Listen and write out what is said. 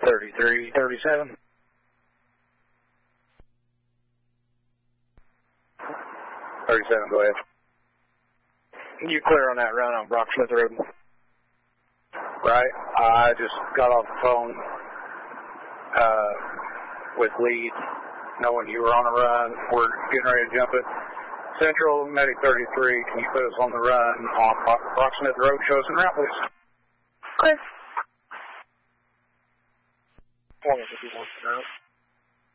3337. 37, go ahead. You clear on that run on Brock Smith Road? Right. I just got off the phone with Lee, knowing you were on a run. We're getting ready to jump it. Central, Medic 33, can you put us on the run on Brock Smith Road? Show us en route, please. Clear. 2051 route.